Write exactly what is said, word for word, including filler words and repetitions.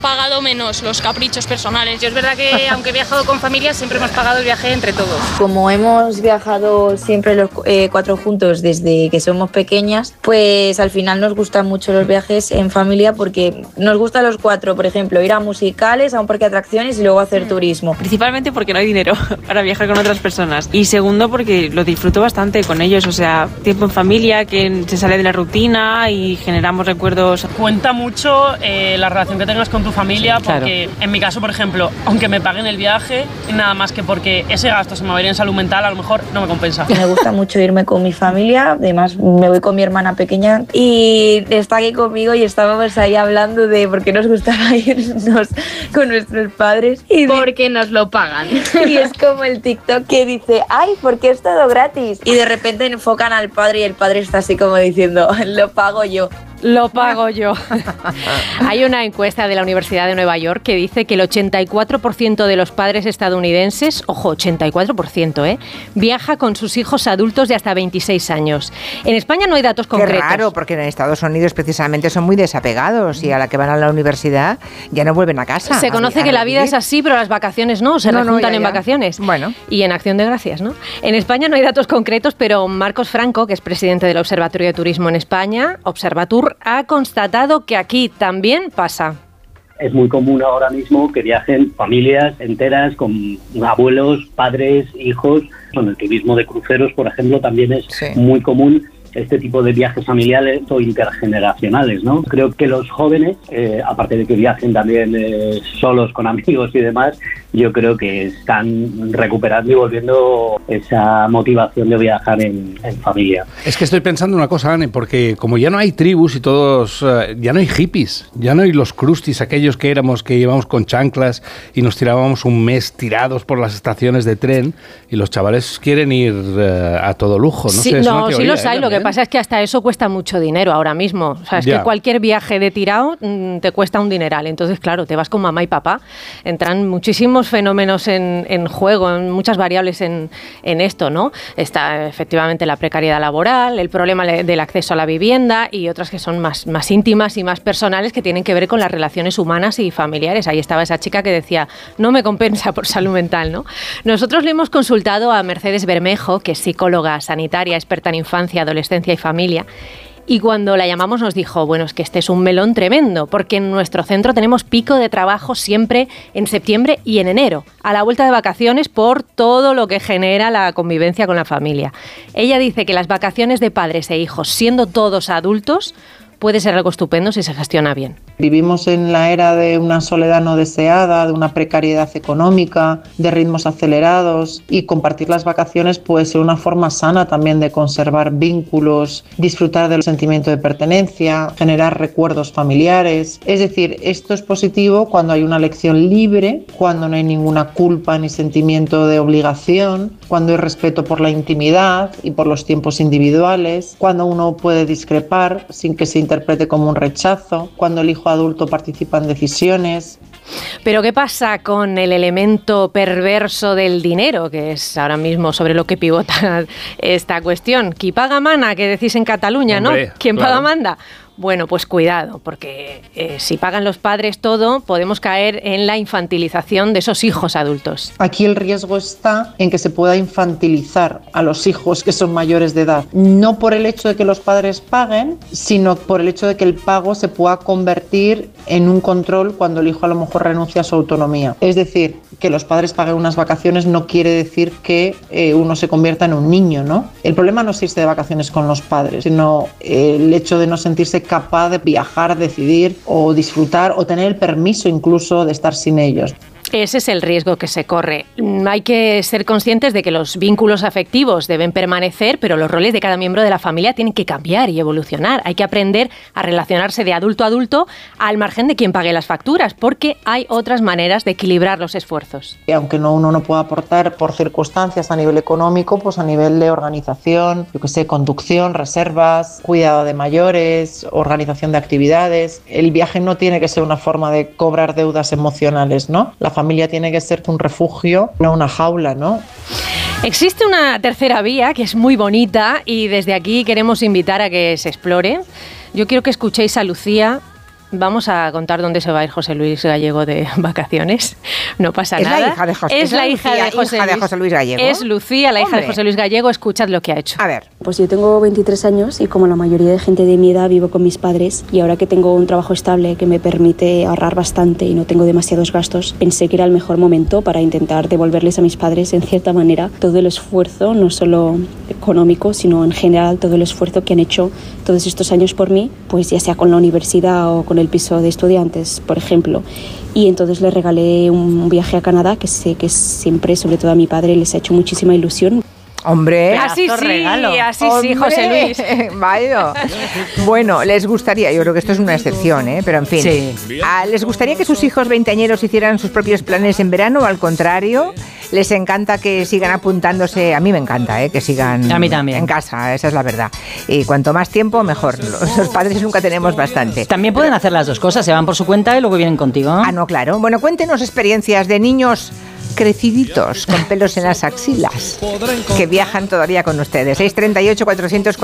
pagado menos los caprichos personales. Yo es verdad que aunque he viajado con familia, siempre hemos pagado el viaje entre todos. Como hemos viajado siempre los eh, cuatro juntos desde que somos pequeñas, pues al final nos gustan mucho los viajes en familia porque nos gusta a los cuatro, por ejemplo, ir a musicales, a un parque de atracciones y luego hacer turismo. Principalmente porque no hay dinero para viajar con otras personas. Y segundo porque lo disfruto bastante con ellos, o sea, tiempo en familia, que se sale de la rutina y generamos recuerdos. Cuenta mucho eh, la relación que tengas con tu familia, porque claro, en mi caso, por ejemplo, aunque me paguen el viaje, nada más que porque ese gasto se me va a ir en salud mental, a lo mejor no me compensa. Me gusta mucho irme con mi familia, además me voy con mi hermana pequeña y está aquí conmigo y estábamos ahí hablando de por qué nos gustaba irnos con nuestros padres. Y de... porque nos lo pagan. Y es como el TikTok que dice, ay, porque es todo gratis. Y de repente enfocan al padre y el padre está así como diciendo, lo pago yo. Lo pago yo. Hay una encuesta de la Universidad de Nueva York que dice que el ochenta y cuatro por ciento de los padres estadounidenses, ojo, ochenta y cuatro por ciento, ¿eh? viaja con sus hijos adultos de hasta veintiséis años. En España no hay datos concretos. Qué raro, porque en Estados Unidos precisamente son muy desapegados y a la que van a la universidad ya no vuelven a casa. Se conoce a, a que la vida es así, pero las vacaciones no, se no, rejuntan no, ya, en ya. vacaciones. Bueno. Y en Acción de Gracias, ¿no? En España no hay datos concretos, pero Marcos Franco, que es presidente del Observatorio de Turismo en España, Observatur, ha constatado que aquí también pasa. Es muy común ahora mismo que viajen familias enteras con abuelos, padres, hijos. En el turismo de cruceros, por ejemplo, también es sí. muy común este tipo de viajes familiares o intergeneracionales, ¿no? Creo que los jóvenes, eh, aparte de que viajen también eh, solos con amigos y demás, yo creo que están recuperando y volviendo esa motivación de viajar en, en familia. Es que estoy pensando una cosa, Anne, porque como ya no hay tribus y todos, uh, ya no hay hippies, ya no hay los crustis, aquellos que éramos, que íbamos con chanclas y nos tirábamos un mes tirados por las estaciones de tren, y los chavales quieren ir uh, a todo lujo, ¿no? Sí, sé, no, sí los hay, ¿eh? Lo que pasa es que hasta eso cuesta mucho dinero ahora mismo. O sea, es ya. que cualquier viaje de tirado mmm, te cuesta un dineral. Entonces, claro, te vas con mamá y papá. Entran muchísimos fenómenos en, en juego, en muchas variables en, en esto, ¿no? Está efectivamente la precariedad laboral, el problema del acceso a la vivienda y otras que son más, más íntimas y más personales que tienen que ver con las relaciones humanas y familiares. Ahí estaba esa chica que decía, no me compensa por salud mental, ¿no? Nosotros le hemos consultado a Mercedes Bermejo, que es psicóloga sanitaria, experta en infancia, adolescencia y familia, y cuando la llamamos nos dijo, bueno, es que este es un melón tremendo, porque en nuestro centro tenemos pico de trabajo siempre en septiembre y en enero, a la vuelta de vacaciones, por todo lo que genera la convivencia con la familia. Ella dice que las vacaciones de padres e hijos, siendo todos adultos, puede ser algo estupendo si se gestiona bien. Vivimos en la era de una soledad no deseada, de una precariedad económica, de ritmos acelerados, y compartir las vacaciones puede ser una forma sana también de conservar vínculos, disfrutar del sentimiento de pertenencia, generar recuerdos familiares. Es decir, esto es positivo cuando hay una elección libre, cuando no hay ninguna culpa ni sentimiento de obligación, cuando hay respeto por la intimidad y por los tiempos individuales, cuando uno puede discrepar sin que se interprete como un rechazo, cuando el hijo adulto participa en decisiones. Pero ¿qué pasa con el elemento perverso del dinero, que es ahora mismo sobre lo que pivota esta cuestión? Qui paga mana, que decís en Cataluña, Hombre, ¿no? ¿Quién claro. paga manda? Bueno, pues cuidado, porque eh, si pagan los padres todo, podemos caer en la infantilización de esos hijos adultos. Aquí el riesgo está en que se pueda infantilizar a los hijos que son mayores de edad, no por el hecho de que los padres paguen, sino por el hecho de que el pago se pueda convertir en un control cuando el hijo a lo mejor renuncia a su autonomía. Es decir, que los padres paguen unas vacaciones no quiere decir que eh, uno se convierta en un niño, ¿no? El problema no es irse de vacaciones con los padres, sino eh, el hecho de no sentirse capaz de viajar, decidir o disfrutar o tener el permiso incluso de estar sin ellos. Ese es el riesgo que se corre. Hay que ser conscientes de que los vínculos afectivos deben permanecer, pero los roles de cada miembro de la familia tienen que cambiar y evolucionar. Hay que aprender a relacionarse de adulto a adulto al margen de quien pague las facturas, porque hay otras maneras de equilibrar los esfuerzos. Y aunque no, uno no pueda aportar por circunstancias a nivel económico, pues a nivel de organización, yo que sé, conducción, reservas, cuidado de mayores, organización de actividades. El viaje no tiene que ser una forma de cobrar deudas emocionales, ¿no? La familia tiene que ser un refugio, no una jaula, ¿no? Existe una tercera vía que es muy bonita y desde aquí queremos invitar a que se explore. Yo quiero que escuchéis a Lucía vamos a contar dónde se va a ir José Luis Gallego de vacaciones. No pasa es nada. La hija de José, es la hija, Lucía, de, José hija Luis, de José Luis Gallego. Es Lucía, la hija Hombre. de José Luis Gallego. Escuchad lo que ha hecho. A ver. Pues yo tengo veintitrés años y como la mayoría de gente de mi edad vivo con mis padres, y ahora que tengo un trabajo estable que me permite ahorrar bastante y no tengo demasiados gastos, pensé que era el mejor momento para intentar devolverles a mis padres en cierta manera todo el esfuerzo, no solo económico, sino en general todo el esfuerzo que han hecho todos estos años por mí, pues ya sea con la universidad o con el piso de estudiantes, por ejemplo. Y entonces les regalé un viaje a Canadá que sé que siempre, sobre todo a mi padre, les ha hecho muchísima ilusión. Hombre, así sí, regalo. así Hombre. sí, José Luis. Vaya. Bueno, les gustaría, yo creo que esto es una excepción, ¿eh? Pero en fin, sí. ¿a, ¿les gustaría que sus hijos veinteañeros hicieran sus propios planes en verano o al contrario? ¿Les encanta que sigan apuntándose? A mí me encanta, ¿eh? Que sigan a mí también. en casa, esa es la verdad. Y cuanto más tiempo, mejor. Los, los padres nunca tenemos bastante. También pueden hacer las dos cosas, se van por su cuenta y luego vienen contigo. Ah, no, claro. Bueno, cuéntenos experiencias de niños creciditos con pelos en las axilas que viajan todavía con ustedes. seis treinta y ocho, cuatrocientos